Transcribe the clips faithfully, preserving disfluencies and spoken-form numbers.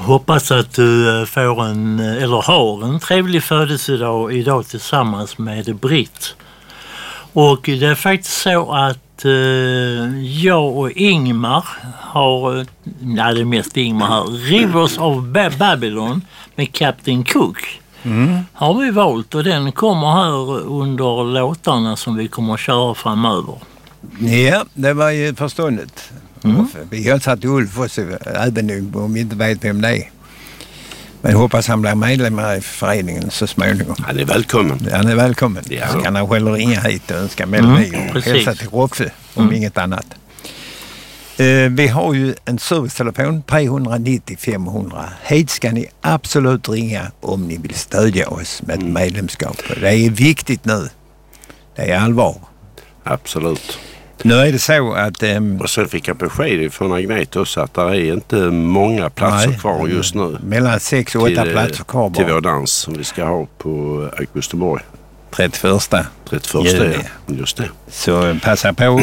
hoppas att du får en, eller har en trevlig födelsedag idag tillsammans med Britt. Och det är faktiskt så att eh, jag och Ingmar har, nej det är mest Ingmar här, Rivers of Babylon med Captain Cook. Mm. Har vi valt, och den kommer här under låtarna som vi kommer att köra framöver. Ja, det var ju förståndigt. Mm. Vi har satt Ulf också, även om vi inte vet vem det är. Men jag hoppas han blir medlem i föreningen så småningom. Han är välkommen. Han är välkommen. Ja. Så kan han själv ringa hit och önska melodi mm, och hälsa till Roffe om mm. inget annat. Uh, vi har ju en servicetelefon, tre nio noll fem hundra. Hit ska ni absolut ringa om ni vill stödja oss med ett mm. medlemskap. Det är viktigt nu. Det är allvar. Absolut. Nu är det så att... Um, och sen fick jag besked från Agneta också att det är inte många platser nej, kvar just nu. Mellan sex och åtta platser kvar bara. Till vår dans som vi ska ha på Augustenborg. trettioförsta trettioförsta, ja. Just det. Så passa på.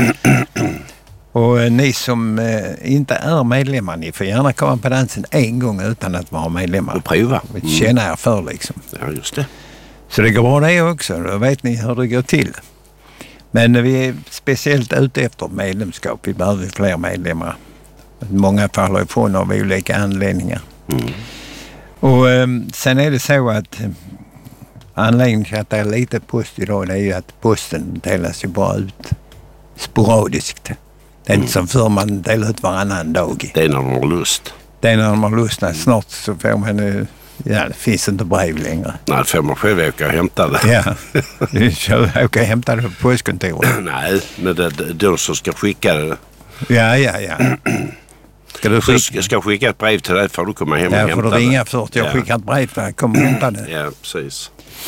Och eh, ni som eh, inte är medlemmar, ni får gärna komma på dansen en gång utan att vara medlemmar. Och prova. Mm. Känna er för liksom. Ja, just det. Så det går bra det också. Då vet ni hur det går till. Men vi är speciellt ute efter medlemskap. Vi behöver fler medlemmar. Många faller ifrån av olika anledningar. Mm. Och eh, sen är det så att eh, anledningen till att det är lite post idag, det är ju att posten delas ju bara ut sporadiskt. Det är inte som för man delar ut varannan dag. Det är när de har lust. Det är när de har lust. Snart så får man nu... Ja, det finns inte brev längre. Nej, det får man själv åka och hämta det. Ja, du kör åka och hämta det på postkontoret. Nej, men det är de som ska skicka det. Ja, ja, ja. Ska du skicka? Jag ska skicka ett brev till dig för att du kommer hem och ja, hämta det. Ja, får du ringa först. Jag ja. skickar ett brev för att jag kommer och hämta det. Ja, precis.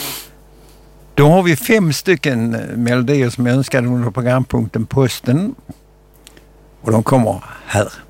Då har vi fem stycken melodier som jag önskade under programpunkten Posten. Och de kommer här.